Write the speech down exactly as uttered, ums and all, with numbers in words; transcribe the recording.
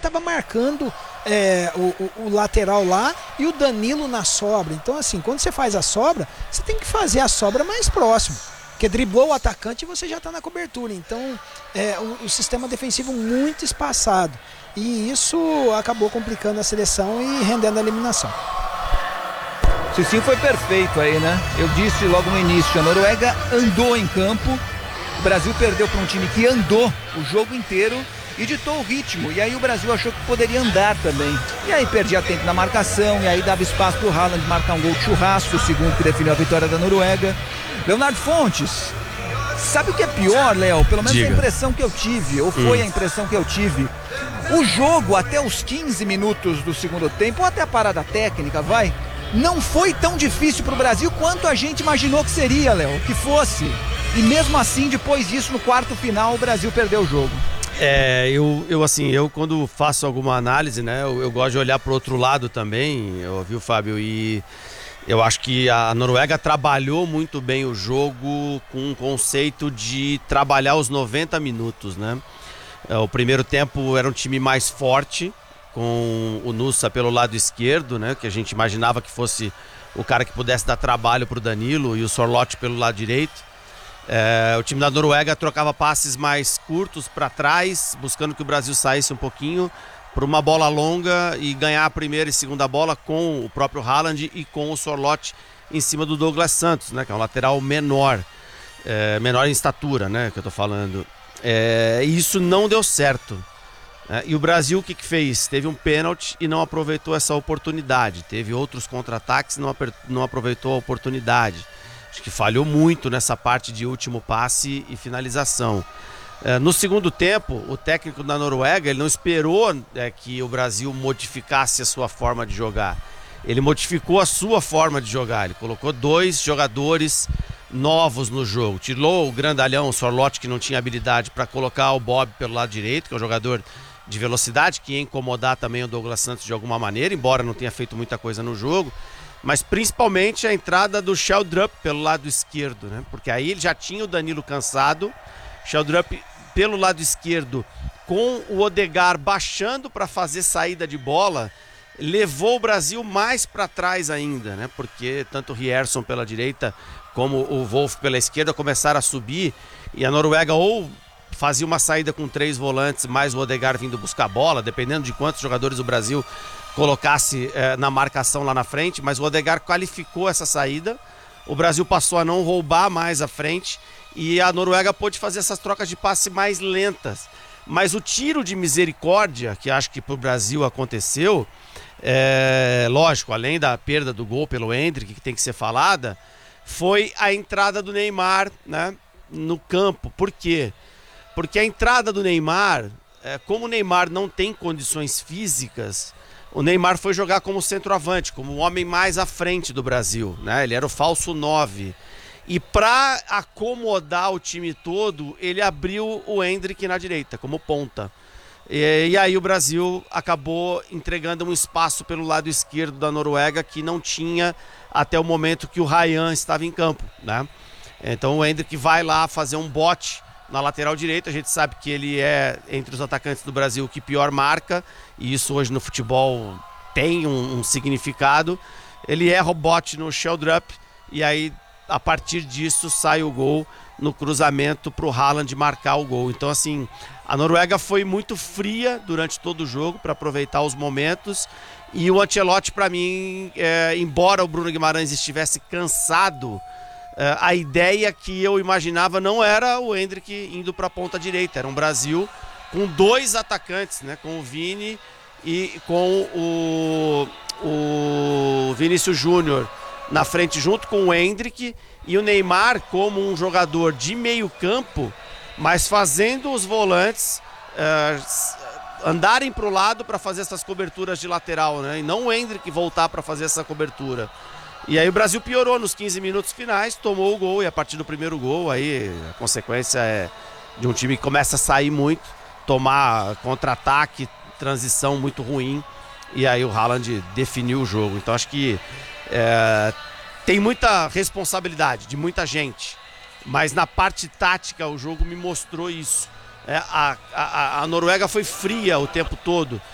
estava marcando é, o, o, o lateral lá e o Danilo na sobra. Então, assim, quando você faz a sobra, você tem que fazer a sobra mais próximo. Porque driblou o atacante e você já está na cobertura. Então, é, o, o sistema defensivo muito espaçado. E isso acabou complicando a seleção e rendendo a eliminação. Cicinho foi perfeito aí, né? Eu disse logo no início, a Noruega andou em campo, o Brasil perdeu para um time que andou o jogo inteiro e ditou o ritmo. E aí o Brasil achou que poderia andar também. E aí perdia tempo na marcação, e aí dava espaço para o Haaland marcar um gol de churrasco, o segundo que definiu a vitória da Noruega. Leonardo Fontes, sabe o que é pior, Léo? Pelo menos Diga. a impressão que eu tive, ou foi hum. a impressão que eu tive. O jogo até os quinze minutos do segundo tempo, ou até a parada técnica, vai, não foi tão difícil para o Brasil quanto a gente imaginou que seria, Léo, que fosse. E mesmo assim, depois disso, no quarto final, o Brasil perdeu o jogo. É, eu, eu assim, eu quando faço alguma análise, né, eu, eu gosto de olhar para o outro lado também, eu ouvi o Fábio, e eu acho que a Noruega trabalhou muito bem o jogo com um conceito de trabalhar os noventa minutos, né? O primeiro tempo era um time mais forte, com o Nusa pelo lado esquerdo, né? Que a gente imaginava que fosse o cara que pudesse dar trabalho para o Danilo, e o Sorloth pelo lado direito. É, o time da Noruega trocava passes mais curtos para trás, buscando que o Brasil saísse um pouquinho para uma bola longa e ganhar a primeira e segunda bola com o próprio Haaland e com o Sorloth em cima do Douglas Santos, né, que é um lateral menor, é, menor em estatura, né, que eu tô falando. É, e isso não deu certo. É, e o Brasil o que, que fez? Teve um pênalti e não aproveitou essa oportunidade. Teve outros contra-ataques e não, não aproveitou a oportunidade. Acho que falhou muito nessa parte de último passe e finalização. É, no segundo tempo, o técnico da Noruega ele não esperou é, que o Brasil modificasse a sua forma de jogar. Ele modificou a sua forma de jogar. Ele colocou dois jogadores novos no jogo. Tirou o grandalhão, o Sorloth, que não tinha habilidade, para colocar o Bob pelo lado direito, que é um jogador de velocidade, que ia incomodar também o Douglas Santos de alguma maneira, embora não tenha feito muita coisa no jogo. Mas principalmente a entrada do Sheldrup pelo lado esquerdo, né? Porque aí ele já tinha o Danilo cansado. Sheldrup pelo lado esquerdo, com o Odegaard baixando para fazer saída de bola, levou o Brasil mais para trás ainda, né? Porque tanto o Rierson pela direita como o Wolf pela esquerda começaram a subir, e a Noruega ou fazia uma saída com três volantes, mais o Odegaard vindo buscar a bola, dependendo de quantos jogadores o Brasil colocasse eh, na marcação lá na frente, mas o Odegaard qualificou essa saída, o Brasil passou a não roubar mais à frente, e a Noruega pôde fazer essas trocas de passe mais lentas. Mas o tiro de misericórdia, que acho que para o Brasil aconteceu, é, lógico, além da perda do gol pelo Endrick, que tem que ser falada, foi a entrada do Neymar, né, no campo. Por quê? Porque a entrada do Neymar, é, como o Neymar não tem condições físicas, o Neymar foi jogar como centroavante, como o homem mais à frente do Brasil, né? Ele era o falso nove. E para acomodar o time todo, ele abriu o Endrick na direita, como ponta. E, e aí o Brasil acabou entregando um espaço pelo lado esquerdo da Noruega que não tinha até o momento que o Ryan estava em campo, né? Então o Endrick vai lá fazer um bote na lateral direita. A gente sabe que ele é, entre os atacantes do Brasil, o que pior marca, e isso hoje no futebol tem um, um significado. Ele erra o bote no Sheldrup, e aí a partir disso sai o gol no cruzamento para o Haaland marcar o gol. Então, assim, a Noruega foi muito fria durante todo o jogo para aproveitar os momentos, e o Ancelotti, para mim, é, embora o Bruno Guimarães estivesse cansado, é, a ideia que eu imaginava não era o Endrick indo para a ponta direita, era um Brasil com dois atacantes, né, com o Vini e com o, o Vinícius Júnior na frente, junto com o Endrick, e o Neymar como um jogador de meio campo, mas fazendo os volantes uh, andarem para o lado para fazer essas coberturas de lateral, né? E não o Endrick voltar para fazer essa cobertura. E aí o Brasil piorou nos quinze minutos finais, tomou o gol, e a partir do primeiro gol aí a consequência é de um time que começa a sair muito, tomar contra-ataque, transição muito ruim, e aí o Haaland definiu o jogo. Então acho que É, tem muita responsabilidade de muita gente, mas na parte tática o jogo me mostrou isso. É, a, a, a Noruega foi fria o tempo todo,